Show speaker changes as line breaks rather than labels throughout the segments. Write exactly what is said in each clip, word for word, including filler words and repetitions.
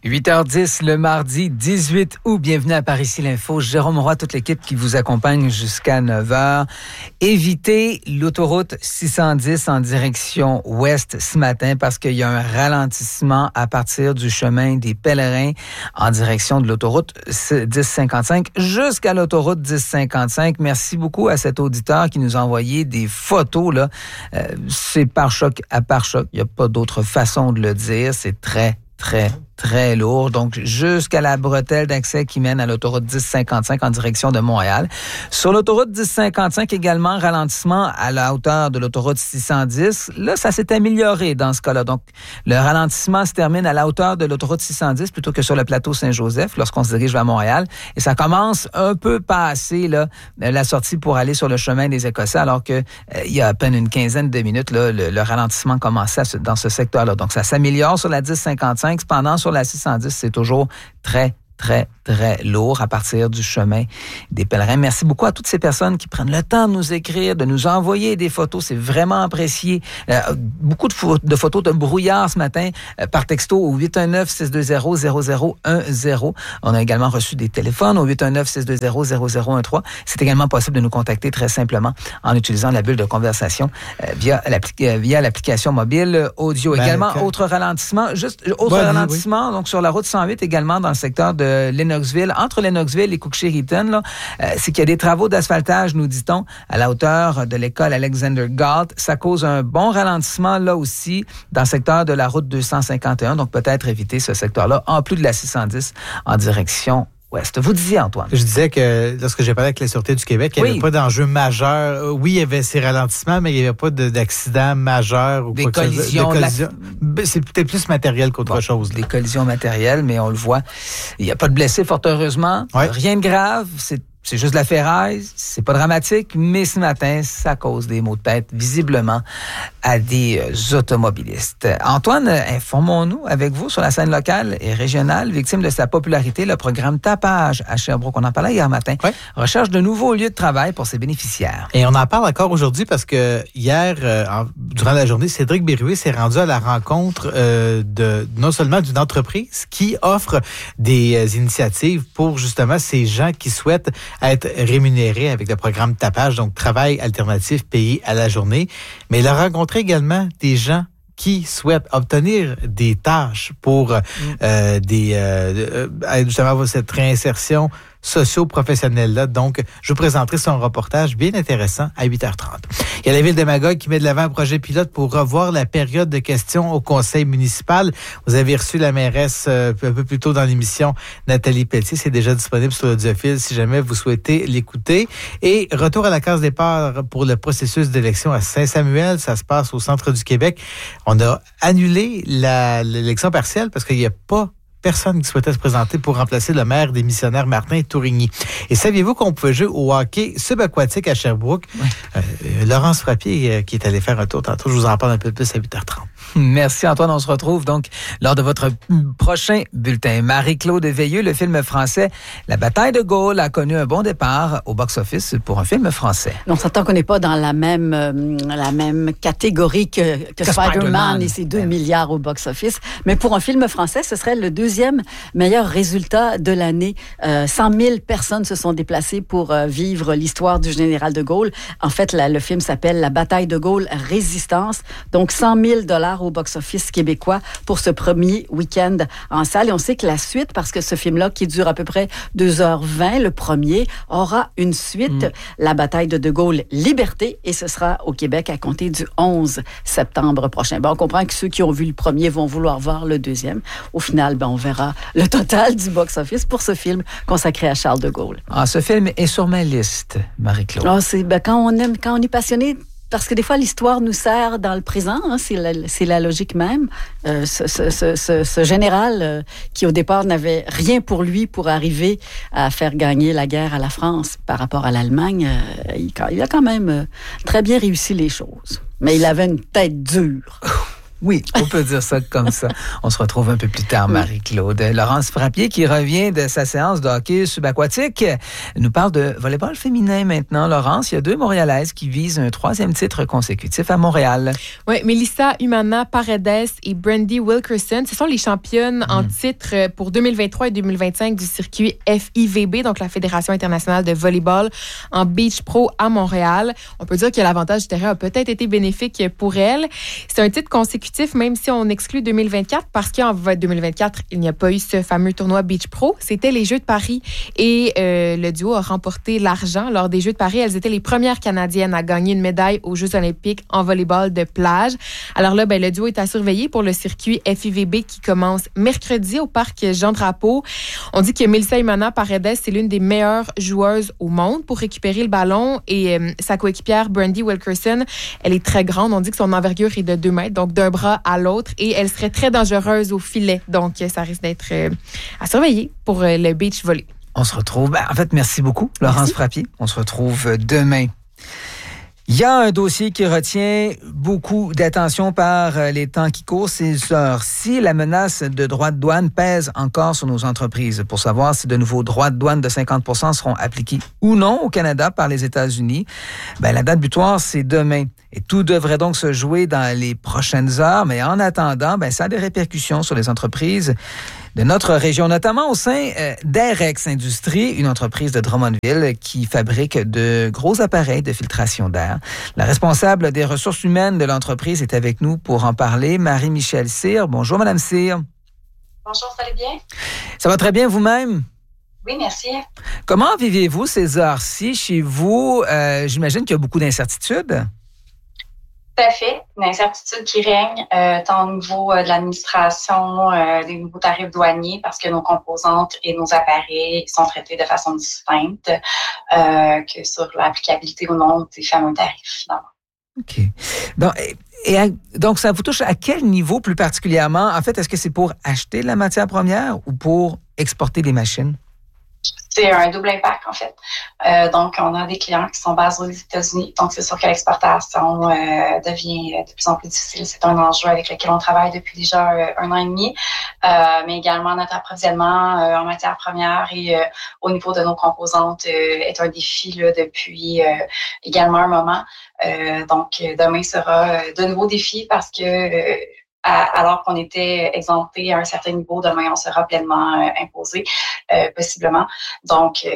huit heures dix le mardi dix-huit août. Bienvenue à Par ici l'info. Jérôme Roy, toute l'équipe qui vous accompagne jusqu'à neuf heures. Évitez l'autoroute six cent dix en direction ouest ce matin parce qu'il y a un ralentissement à partir du chemin des Pèlerins en direction de l'autoroute dix cinquante-cinq jusqu'à l'autoroute dix cinquante-cinq. Merci beaucoup à cet auditeur qui nous a envoyé des photos, là. Euh, c'est pare-choc à pare-choc. Il n'y a pas d'autre façon de le dire. C'est très, très, très lourd. Donc, jusqu'à la bretelle d'accès qui mène à l'autoroute dix cinquante-cinq en direction de Montréal. Sur l'autoroute dix cinquante-cinq également, ralentissement à la hauteur de l'autoroute six cent dix. Là, ça s'est amélioré dans ce cas-là. Donc, le ralentissement se termine à la hauteur de l'autoroute six cent dix plutôt que sur le plateau Saint-Joseph lorsqu'on se dirige vers Montréal. Et ça commence un peu passer là, la sortie pour aller sur le chemin des Écossais, alors que euh, il y a à peine une quinzaine de minutes, là, le, le ralentissement commençait à ce, dans ce secteur-là. Donc, ça s'améliore sur la dix cinquante-cinq. Cependant, sur la six cent dix, c'est toujours très, très, très lourd à partir du chemin des Pèlerins. Merci beaucoup à toutes ces personnes qui prennent le temps de nous écrire, de nous envoyer des photos. C'est vraiment apprécié. Euh, beaucoup de, pho- de photos de brouillard ce matin euh, par texto au huit un neuf, six deux zéro, zéro zéro un zéro. On a également reçu des téléphones au huit un neuf, six deux zéro, zéro zéro un trois. C'est également possible de nous contacter très simplement en utilisant la bulle de conversation euh, via, l'appli- euh, via l'application mobile audio. Ben, également, quand... autre ralentissement, juste autre bon, ralentissement, oui. Donc sur la route cent huit également dans le secteur de Lennoxville, entre Lennoxville et Cook-Sheridan, là, euh, c'est qu'il y a des travaux d'asphaltage, nous dit-on, à la hauteur de l'école Alexander Galt. Ça cause un bon ralentissement là aussi dans le secteur de la route deux cent cinquante et un, donc peut-être éviter ce secteur-là, en plus de la six cent dix en direction ouest. Vous disiez, Antoine?
Je disais que lorsque j'ai parlé avec la Sûreté du Québec, il n'y avait oui. pas d'enjeu majeur. Oui, il y avait ces ralentissements, mais il n'y avait pas de, d'accident majeur ou
des
quoi
collisions.
Que ce soit. Des collisions. C'est peut-être plus matériel qu'autre bon, chose. Là.
Des collisions matérielles, mais on le voit. Il n'y a pas de blessés, fort heureusement. Ouais. Rien de grave. C'est C'est juste de la ferraille, c'est pas dramatique, mais ce matin, ça cause des maux de tête, visiblement, à des euh, automobilistes. Antoine, informons-nous avec vous sur la scène locale et régionale, victime de sa popularité, le programme Tapage à Sherbrooke. On en parlait hier matin. Oui. Recherche de nouveaux lieux de travail pour ses bénéficiaires.
Et on en parle encore aujourd'hui parce que hier, euh, en, durant la journée, Cédric Berruet s'est rendu à la rencontre euh, de non seulement d'une entreprise qui offre des euh, initiatives pour justement ces gens qui souhaitent être rémunérés avec le programme Tapage, donc travail alternatif payé à la journée. Mais il a rencontré également des gens qui souhaitent obtenir des tâches pour mmh. euh, des euh, justement cette réinsertion socio-professionnelle-là. Donc, je vous présenterai son reportage bien intéressant à huit heures trente. Il y a la Ville de Magog qui met de l'avant un projet pilote pour revoir la période de questions au conseil municipal. Vous avez reçu la mairesse euh, un peu plus tôt dans l'émission, Nathalie Pelletier. C'est déjà disponible sur l'Audiophile si jamais vous souhaitez l'écouter. Et retour à la case départ pour le processus d'élection à Saint-Samuel. Ça se passe au centre du Québec. On a annulé la, l'élection partielle parce qu'il n'y a pas personne qui souhaitait se présenter pour remplacer le maire des missionnaires Martin Tourigny. Et saviez-vous qu'on pouvait jouer au hockey subaquatique à Sherbrooke? Oui. Euh, Laurence Frappier euh, qui est allé faire un tour tantôt. Je vous en parle un peu plus à huit heures trente.
Merci Antoine. On se retrouve donc lors de votre prochain bulletin. Marie-Claude Veilleux, le film français La bataille de Gaulle a connu un bon départ au box-office pour un film français.
On s'entend qu'on n'est pas dans la même, euh, la même catégorie que, que, que Spider-Man, Spider-Man et ses deux ouais. milliards au box-office. Mais pour un film français, ce serait le deuxième meilleur résultat de l'année. Euh, cent mille personnes se sont déplacées pour euh, vivre l'histoire du général de Gaulle. En fait, la, le film s'appelle La bataille de Gaulle, Résistance. Donc, cent mille dollars au box-office québécois pour ce premier week-end en salle. Et on sait que la suite, parce que ce film-là, qui dure à peu près deux heures vingt, le premier, aura une suite, mm. La bataille de De Gaulle, Liberté, et ce sera au Québec à compter du onze septembre prochain. Ben, on comprend que ceux qui ont vu le premier vont vouloir voir le deuxième. Au final, ben, on verra le total du box-office pour ce film consacré à Charles de Gaulle.
Ah, ce film est sur ma liste, Marie-Claude.
Ah, c'est, ben, quand on aime, quand on est passionné, parce que des fois, l'histoire nous sert dans le présent, hein, c'est, la, c'est la logique même. Euh, ce, ce, ce, ce, ce général euh, qui, au départ, n'avait rien pour lui pour arriver à faire gagner la guerre à la France par rapport à l'Allemagne, euh, il, il a quand même euh, très bien réussi les choses. Mais il avait une tête dure.
Oui, on peut dire ça comme ça. On se retrouve un peu plus tard, Marie-Claude. Laurence Frappier, qui revient de sa séance de hockey subaquatique, nous parle de volleyball féminin maintenant. Laurence, il y a deux Montréalaises qui visent un troisième titre consécutif à Montréal.
Oui, Melissa Humana Paredes et Brandy Wilkerson, ce sont les championnes mmh. en titre pour deux mille vingt-trois et deux mille vingt-cinq du circuit F I V B, donc la Fédération internationale de volleyball en beach pro à Montréal. On peut dire que l'avantage du terrain a peut-être été bénéfique pour elles. C'est un titre consécutif, même si on exclut deux mille vingt-quatre, parce qu'en deux mille vingt-quatre, il n'y a pas eu ce fameux tournoi Beach Pro. C'était les Jeux de Paris et euh, le duo a remporté l'argent lors des Jeux de Paris. Elles étaient les premières Canadiennes à gagner une médaille aux Jeux olympiques en volleyball de plage. Alors là, ben, le duo est à surveiller pour le circuit F I V B qui commence mercredi au parc Jean-Drapeau. On dit que Melissa Humana Paredes, c'est l'une des meilleures joueuses au monde pour récupérer le ballon, et euh, sa coéquipière Brandy Wilkerson, elle est très grande. On dit que son envergure est de deux mètres, donc d'un bras à l'autre, et elle serait très dangereuse au filet. Donc, ça risque d'être euh, à surveiller pour euh, le beach volley.
On se retrouve... Ben, en fait, merci beaucoup, Laurence merci. Frappier. On se retrouve demain. Il y a un dossier qui retient beaucoup d'attention par les temps qui courent, ces heures-ci. La menace de droits de douane pèse encore sur nos entreprises. Pour savoir si de nouveaux droits de douane de cinquante pour cent seront appliqués ou non au Canada par les États-Unis, ben, la date butoir, c'est demain. Et tout devrait donc se jouer dans les prochaines heures. Mais en attendant, ben, ça a des répercussions sur les entreprises de notre région, notamment au sein euh, d'Airex Industries, une entreprise de Drummondville qui fabrique de gros appareils de filtration d'air. La responsable des ressources humaines de l'entreprise est avec nous pour en parler, Marie-Michelle Cyr. Bonjour, Madame Cyr.
Bonjour, ça va bien?
Ça va très bien vous-même?
Oui, merci.
Comment vivez-vous ces heures-ci chez vous? Euh, j'imagine qu'il y a beaucoup d'incertitudes.
Tout à fait. Une incertitude qui règne euh, tant au niveau euh, de l'administration, euh, des nouveaux tarifs douaniers, parce que nos composantes et nos appareils sont traités de façon distincte euh, que sur l'applicabilité ou non des fameux tarifs, finalement.
OK. Donc, et à, donc, ça vous touche à quel niveau plus particulièrement? En fait, est-ce que c'est pour acheter la matière première ou pour exporter des machines?
C'est un double impact, en fait. Euh, donc, on a des clients qui sont basés aux États-Unis. Donc, c'est sûr que l'exportation euh, devient de plus en plus difficile. C'est un enjeu avec lequel on travaille depuis déjà euh, un an et demi. Euh, mais également, notre approvisionnement euh, en matières premières et euh, au niveau de nos composantes euh, est un défi là, depuis euh, également un moment. Euh, donc, demain sera de nouveaux défis parce que... Euh, alors qu'on était exempté à un certain niveau, demain, on sera pleinement euh, imposé, euh, possiblement. Donc, euh,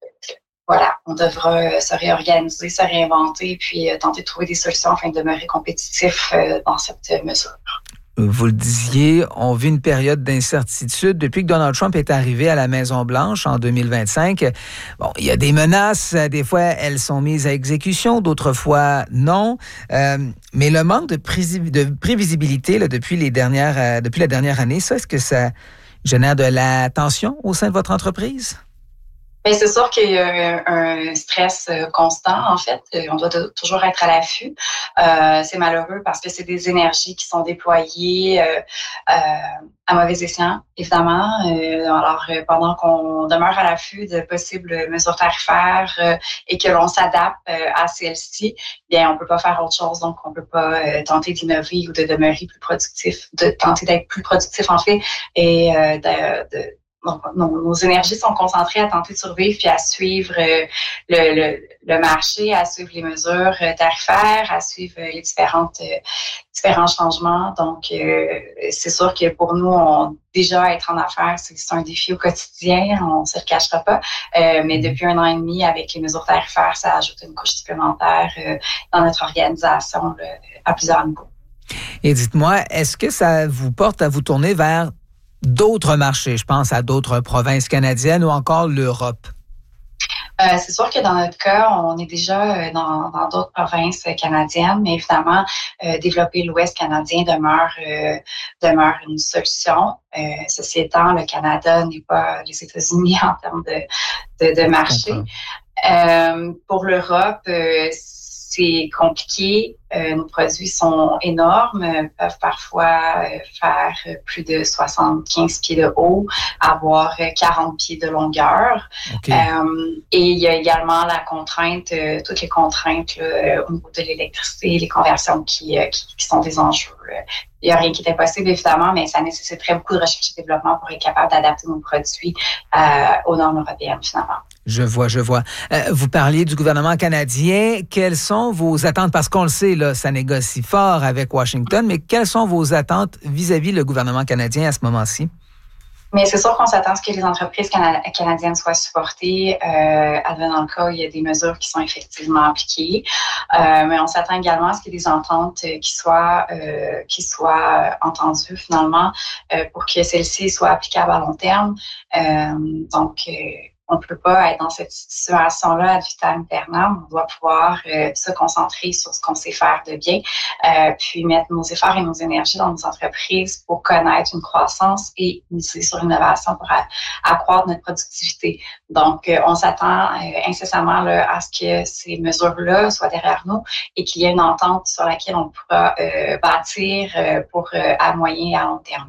voilà, on devra se réorganiser, se réinventer, puis euh, tenter de trouver des solutions afin de demeurer compétitif euh, dans cette mesure.
Vous le disiez, on vit une période d'incertitude. Depuis que Donald Trump est arrivé à la Maison-Blanche en deux mille vingt-cinq, bon, il y a des menaces. Des fois, elles sont mises à exécution, d'autres fois, non. Euh, mais le manque de, pré- de prévisibilité là, depuis, les dernières, euh, depuis la dernière année, ça, est-ce que ça génère de la tension au sein de votre entreprise?
Bien, c'est sûr qu'il y a un stress constant, en fait. On doit toujours être à l'affût. Euh, c'est malheureux parce que c'est des énergies qui sont déployées euh, euh, à mauvais escient, évidemment. Euh, alors, pendant qu'on demeure à l'affût de possibles mesures tarifaires euh, et que l'on s'adapte euh, à celles-ci, bien, on peut pas faire autre chose. Donc, on peut pas euh, tenter d'innover ou de demeurer plus productif, de tenter d'être plus productif, en fait, et euh, de... de Donc, nos, nos énergies sont concentrées à tenter de survivre puis à suivre euh, le, le, le marché, à suivre les mesures euh, tarifaires, à suivre euh, les différentes, euh, différents changements. Donc, euh, c'est sûr que pour nous, on, déjà être en affaires, c'est, c'est un défi au quotidien, on ne se le cachera pas. Euh, mais depuis un an et demi, avec les mesures tarifaires, ça ajoute une couche supplémentaire euh, dans notre organisation là, à plusieurs niveaux.
Et dites-moi, est-ce que ça vous porte à vous tourner vers d'autres marchés, je pense à d'autres provinces canadiennes ou encore l'Europe?
Euh, c'est sûr que dans notre cas, on est déjà dans, dans d'autres provinces canadiennes, mais évidemment, euh, développer l'Ouest canadien demeure, euh, demeure une solution. Euh, ceci étant, le Canada n'est pas les États-Unis en termes de, de, de marché. Euh, pour l'Europe, euh, c'est compliqué Euh, nos produits sont énormes, euh, peuvent parfois euh, faire plus de soixante-quinze pieds de haut, avoir quarante pieds de longueur.
Okay.
Euh, et il y a également la contrainte, euh, toutes les contraintes là, au niveau de l'électricité, les conversions qui, euh, qui, qui sont des enjeux. Il n'y a rien qui est impossible, évidemment, mais ça nécessiterait beaucoup de recherche et développement pour être capable d'adapter nos produits euh, aux normes européennes, finalement.
Je vois, je vois. Euh, vous parliez du gouvernement canadien. Quelles sont vos attentes? Parce qu'on le sait, là, ça négocie fort avec Washington, mais quelles sont vos attentes vis-à-vis le gouvernement canadien à ce moment-ci?
Mais c'est sûr qu'on s'attend à ce que les entreprises cana- canadiennes soient supportées. Euh, advenant le cas, il y a des mesures qui sont effectivement appliquées. Euh, mais on s'attend également à ce qu'il y ait des ententes qui soient, euh, qui soient entendues finalement euh, pour que celles-ci soient applicables à long terme. Euh, donc, euh, on ne peut pas être dans cette situation-là ad vitam aeternam. On doit pouvoir euh, se concentrer sur ce qu'on sait faire de bien, euh, puis mettre nos efforts et nos énergies dans nos entreprises pour connaître une croissance et miser sur l'innovation pour a- accroître notre productivité. Donc, euh, on s'attend euh, incessamment là, à ce que ces mesures-là soient derrière nous et qu'il y ait une entente sur laquelle on pourra euh, bâtir euh, pour euh, à moyen et à long terme.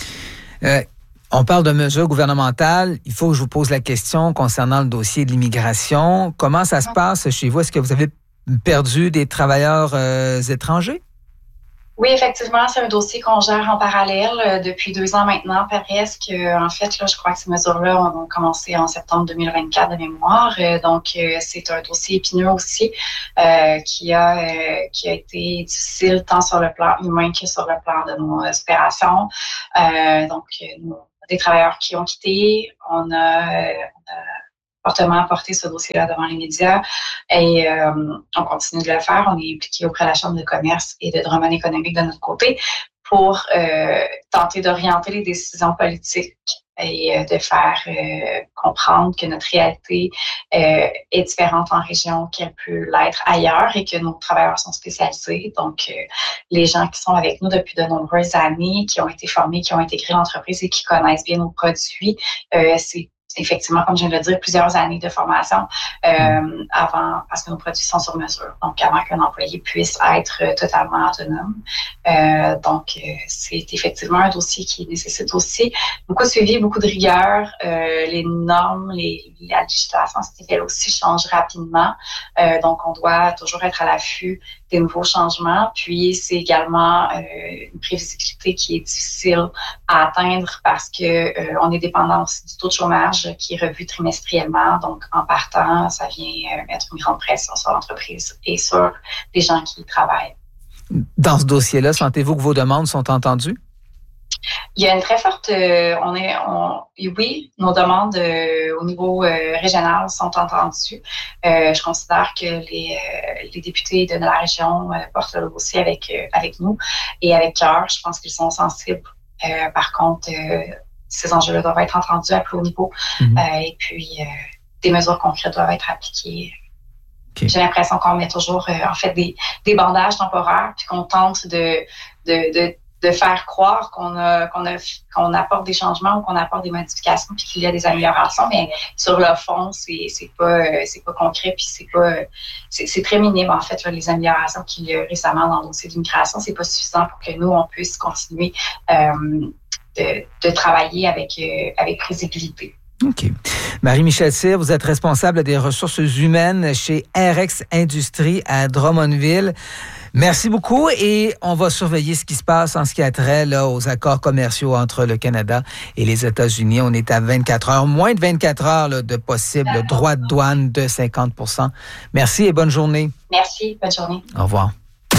Euh, On parle de mesures gouvernementales. Il faut que je vous pose la question concernant le dossier de l'immigration. Comment ça se passe chez vous? Est-ce que vous avez perdu des travailleurs euh, étrangers?
Oui, effectivement, c'est un dossier qu'on gère en parallèle euh, depuis deux ans maintenant, presque. Euh, en fait, là, je crois que ces mesures-là ont commencé en septembre deux mille vingt-quatre de mémoire. Euh, donc, euh, c'est un dossier épineux aussi euh, qui a euh, qui a été difficile tant sur le plan humain que sur le plan de nos opérations. Euh, donc, nous, des travailleurs qui ont quitté, on a, on a fortement porté ce dossier-là devant les médias et euh, on continue de le faire. On est impliqué auprès de la Chambre de commerce et de Drummond économique de notre côté pour euh, tenter d'orienter les décisions politiques et euh, de faire euh, comprendre que notre réalité euh, est différente en région qu'elle peut l'être ailleurs et que nos travailleurs sont spécialisés. Donc, euh, les gens qui sont avec nous depuis de nombreuses années, qui ont été formés, qui ont intégré l'entreprise et qui connaissent bien nos produits, euh, c'est effectivement, comme je viens de le dire, plusieurs années de formation euh, avant, parce que nos produits sont sur mesure. Donc, avant qu'un employé puisse être totalement autonome. Euh, donc, euh, c'est effectivement un dossier qui nécessite aussi beaucoup de suivi, beaucoup de rigueur. Euh, les normes, les, la législation, elle aussi change rapidement. Euh, donc, on doit toujours être à l'affût des nouveaux changements. Puis, c'est également euh, une prévisibilité qui est difficile à atteindre parce que euh, on est dépendant aussi du taux de chômage qui est revu trimestriellement. Donc, en partant, ça vient euh, mettre une grande pression sur l'entreprise et sur les gens qui y travaillent.
Dans ce dossier-là, sentez-vous que vos demandes sont entendues?
Il y a une très forte, euh, on est, on, oui, nos demandes euh, au niveau euh, régional sont entendues. Euh, je considère que les, euh, les députés de la région euh, portent le dossier avec euh, avec nous et avec cœur. Je pense qu'ils sont sensibles. Euh, par contre, euh, ces enjeux-là doivent être entendus à plus haut niveau mm-hmm. euh, et puis euh, des mesures concrètes doivent être appliquées. Okay. J'ai l'impression qu'on met toujours euh, en fait des, des bandages temporaires puis qu'on tente de de, de de faire croire qu'on a, qu'on a, qu'on apporte des changements ou qu'on apporte des modifications puis qu'il y a des améliorations, mais sur le fond, c'est, c'est pas, c'est pas concret puis c'est pas, c'est, c'est très minime, en fait, là, les améliorations qu'il y a récemment dans le dossier d'immigration. C'est pas suffisant pour que nous, on puisse continuer, euh, de, de travailler avec, euh, avec prévisibilité.
OK. Marie-Michelle Cyr, vous êtes responsable des ressources humaines chez R X Industries à Drummondville. Merci beaucoup et on va surveiller ce qui se passe en ce qui a trait là, aux accords commerciaux entre le Canada et les États-Unis. On est à vingt-quatre heures, moins de vingt-quatre heures là, de possible droit de douane de cinquante pour cent. Merci et bonne journée.
Merci, bonne journée.
Au revoir.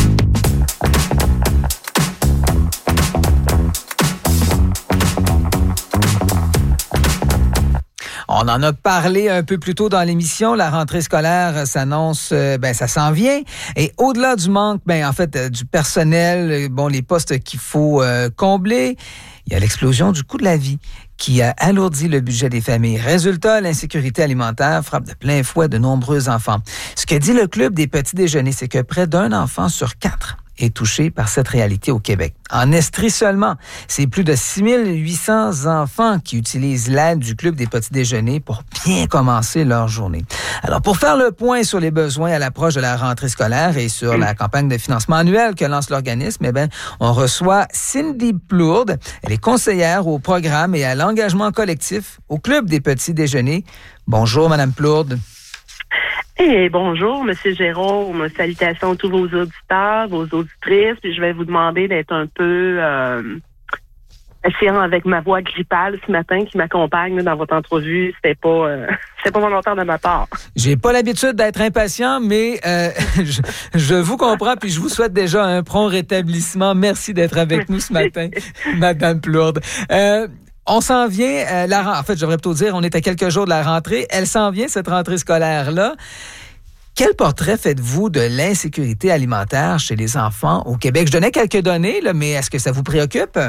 On en a parlé un peu plus tôt dans l'émission. La rentrée scolaire s'annonce, euh, ben ça s'en vient. Et au-delà du manque, ben en fait, euh, du personnel, bon, les postes qu'il faut euh, combler, il y a l'explosion du coût de la vie qui a alourdi le budget des familles. Résultat, l'insécurité alimentaire frappe de plein fouet de nombreux enfants. Ce que dit le Club des petits déjeuners, c'est que près d'un enfant sur quatre est touché par cette réalité au Québec. En Estrie seulement, c'est plus de six mille huit cents enfants qui utilisent l'aide du Club des petits déjeuners pour bien commencer leur journée. Alors, pour faire le point sur les besoins à l'approche de la rentrée scolaire et sur la campagne de financement annuelle que lance l'organisme, eh bien, on reçoit Cindy Plourde. Elle est conseillère au programme et à l'engagement collectif au Club des petits déjeuners. Bonjour, Madame Plourde.
Et bonjour, Monsieur Jérôme. Salutations à tous vos auditeurs, vos auditrices. Puis je vais vous demander d'être un peu euh, patient avec ma voix grippale ce matin qui m'accompagne dans votre entrevue. C'était pas, euh, c'était pas volontaire de ma part.
J'ai pas l'habitude d'être impatient, mais euh, je, je vous comprends puis je vous souhaite déjà un prompt rétablissement. Merci d'être avec nous ce matin, Madame Plourde. Euh, On s'en vient, euh, la, en fait, je devrais plutôt dire, on est à quelques jours de la rentrée. Elle s'en vient, cette rentrée scolaire-là. Quel portrait faites-vous de l'insécurité alimentaire chez les enfants au Québec? Je donnais quelques données, là, mais est-ce que ça vous préoccupe?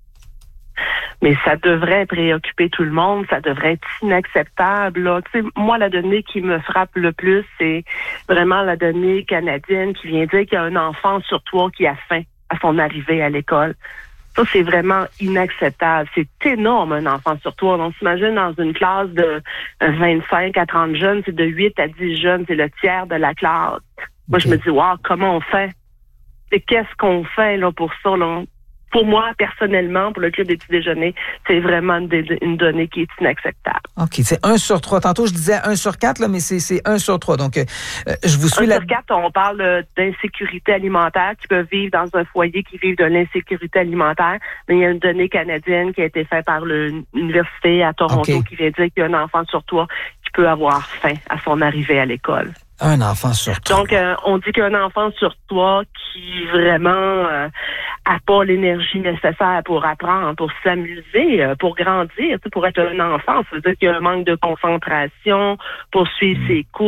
Mais ça devrait préoccuper tout le monde, ça devrait être inacceptable. Là. Tu sais, moi, la donnée qui me frappe le plus, c'est vraiment la donnée canadienne qui vient dire qu'il y a un enfant sur trois qui a faim à son arrivée à l'école. Ça, c'est vraiment inacceptable. C'est énorme, un enfant sur trois. On s'imagine dans une classe de vingt-cinq à trente jeunes, c'est de huit à dix jeunes, c'est le tiers de la classe. Moi, je me dis, wow, comment on fait? Et qu'est-ce qu'on fait là pour ça? Là? Pour moi, personnellement, pour le Club des petits déjeuners, c'est vraiment une, une donnée qui est inacceptable.
OK, c'est un sur trois. Tantôt, je disais un sur quatre, là, mais c'est, c'est un sur trois. Donc, euh, je vous suis
un
là.
Un sur quatre, on parle euh, d'insécurité alimentaire qui peuvent vivre dans un foyer qui vivent de l'insécurité alimentaire. Mais il y a une donnée canadienne qui a été faite par l'université à Toronto okay. qui vient dire qu'il y a un enfant sur trois qui peut avoir faim à son arrivée à l'école.
Un enfant sur trois.
Donc, euh, on dit qu'un enfant sur trois qui vraiment euh, a pas l'énergie nécessaire pour apprendre, pour s'amuser, euh, pour grandir, pour être un enfant. Ça veut dire qu'il y a un manque de concentration, pour suivre mmh. ses cours.